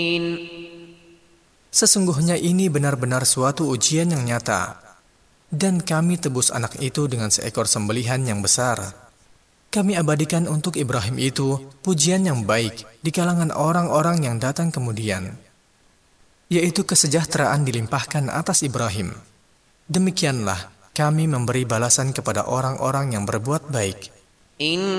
Sesungguhnya ini benar-benar suatu ujian yang nyata. Dan kami tebus anak itu dengan seekor sembelihan yang besar. Kami abadikan untuk Ibrahim itu pujian yang baik di kalangan orang-orang yang datang kemudian, yaitu kesejahteraan dilimpahkan atas Ibrahim. Demikianlah kami memberi balasan kepada orang-orang yang berbuat baik.